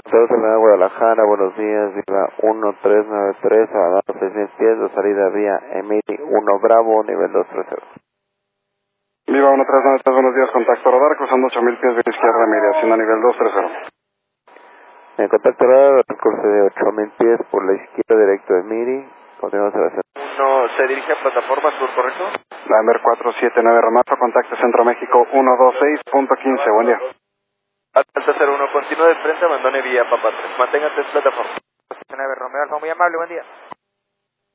Hotel de Guadalajara, buenos días, Viva 1393, a 6.000 pies de salida vía Emily 1 Bravo, nivel 230. Viva 1393, buenos días, contacto radar, cruzando 8.000 pies vía izquierda, mediación a nivel 230. En contacto radar, el curso de 8.000 pies por la izquierda, directo de Miri, continuamos a la zona. Uno se dirige a plataforma sur, ¿correcto? Lander 479 Ramazo, contacto Centro México 126.15, buen día. Alta 01, continúe de frente, abandone vía Papa 3. Manténgase en plataforma. 9 Romeo Alfa, muy amable, buen día.